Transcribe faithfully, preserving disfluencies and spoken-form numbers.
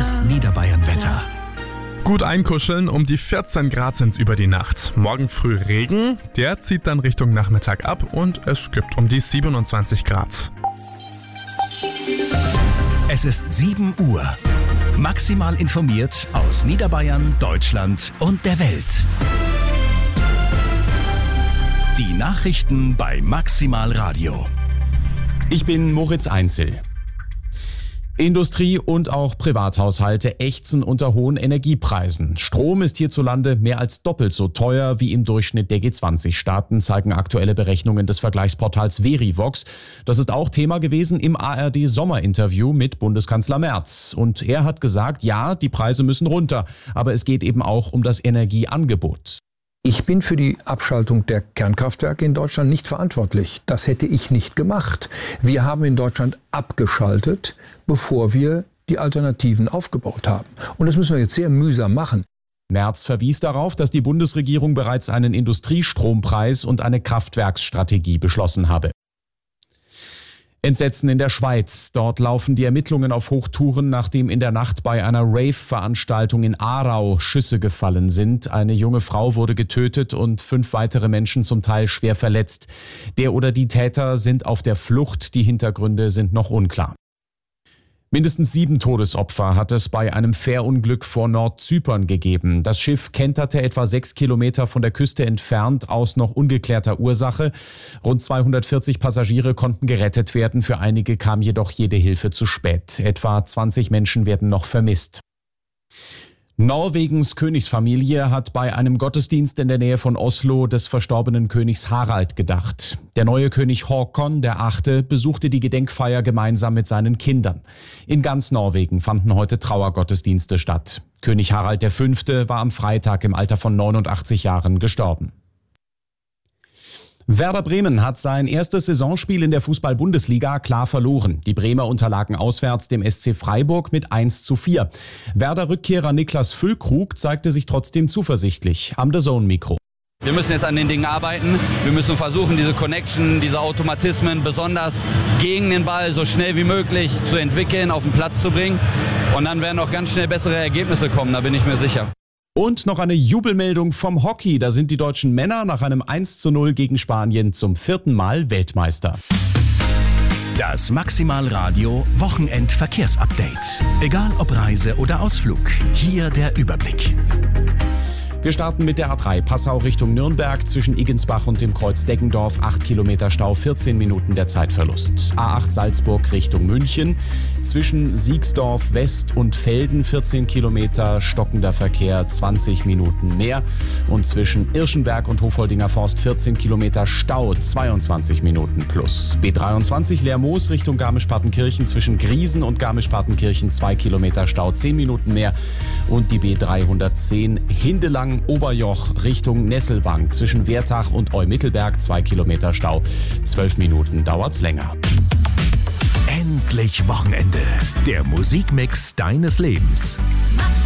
Das Niederbayern-Wetter. Gut einkuscheln, um die vierzehn Grad sind's über die Nacht. Morgen früh Regen, der zieht dann Richtung Nachmittag ab und es gibt um die siebenundzwanzig Grad. Es ist sieben Uhr. Maximal informiert aus Niederbayern, Deutschland und der Welt. Die Nachrichten bei Maximal Radio. Ich bin Moritz Einzel. Industrie und auch Privathaushalte ächzen unter hohen Energiepreisen. Strom ist hierzulande mehr als doppelt so teuer wie im Durchschnitt der G zwanzig Staaten, zeigen aktuelle Berechnungen des Vergleichsportals Verivox. Das ist auch Thema gewesen im A R D-Sommerinterview mit Bundeskanzler Merz. Und er hat gesagt, ja, die Preise müssen runter, aber es geht eben auch um das Energieangebot. Ich bin für die Abschaltung der Kernkraftwerke in Deutschland nicht verantwortlich. Das hätte ich nicht gemacht. Wir haben in Deutschland abgeschaltet, bevor wir die Alternativen aufgebaut haben. Und das müssen wir jetzt sehr mühsam machen. Merz verwies darauf, dass die Bundesregierung bereits einen Industriestrompreis und eine Kraftwerksstrategie beschlossen habe. Entsetzen in der Schweiz. Dort laufen die Ermittlungen auf Hochtouren, nachdem in der Nacht bei einer Rave-Veranstaltung in Aarau Schüsse gefallen sind. Eine junge Frau wurde getötet und fünf weitere Menschen zum Teil schwer verletzt. Der oder die Täter sind auf der Flucht. Die Hintergründe sind noch unklar. Mindestens sieben Todesopfer hat es bei einem Fährunglück vor Nordzypern gegeben. Das Schiff kenterte etwa sechs Kilometer von der Küste entfernt aus noch ungeklärter Ursache. Rund zweihundertvierzig Passagiere konnten gerettet werden. Für einige kam jedoch jede Hilfe zu spät. Etwa zwanzig Menschen werden noch vermisst. Norwegens Königsfamilie hat bei einem Gottesdienst in der Nähe von Oslo des verstorbenen Königs Harald gedacht. Der neue König Håkon der Achte besuchte die Gedenkfeier gemeinsam mit seinen Kindern. In ganz Norwegen fanden heute Trauergottesdienste statt. König Harald der Fünfte war am Freitag im Alter von neunundachtzig Jahren gestorben. Werder Bremen hat sein erstes Saisonspiel in der Fußball-Bundesliga klar verloren. Die Bremer unterlagen auswärts dem S C Freiburg mit eins zu vier. Werder-Rückkehrer Niklas Füllkrug zeigte sich trotzdem zuversichtlich am D A Z N-Mikro. Wir müssen jetzt an den Dingen arbeiten. Wir müssen versuchen, diese Connection, diese Automatismen besonders gegen den Ball so schnell wie möglich zu entwickeln, auf den Platz zu bringen. Und dann werden auch ganz schnell bessere Ergebnisse kommen, da bin ich mir sicher. Und noch eine Jubelmeldung vom Hockey. Da sind die deutschen Männer nach einem eins zu null gegen Spanien zum vierten Mal Weltmeister. Das Maximal Radio Wochenend-Verkehrsupdate. Egal ob Reise oder Ausflug, hier der Überblick. Wir starten mit der A drei Passau Richtung Nürnberg zwischen Iggensbach und dem Kreuz Deggendorf. acht Kilometer Stau, vierzehn Minuten der Zeitverlust. A acht Salzburg Richtung München zwischen Siegsdorf West und Velden vierzehn Kilometer, stockender Verkehr, zwanzig Minuten mehr. Und zwischen Irschenberg und Hofoldinger Forst vierzehn Kilometer Stau, zweiundzwanzig Minuten plus. B dreiundzwanzig Lermoos Richtung Garmisch-Partenkirchen zwischen Griesen und Garmisch-Partenkirchen zwei Kilometer Stau, zehn Minuten mehr. Und die B dreihundertzehn Hindelang Oberjoch Richtung Nesselwang zwischen Wertach und Eumittelberg zwei Kilometer Stau. zwölf Minuten dauert's länger. Endlich Wochenende. Der Musikmix deines Lebens.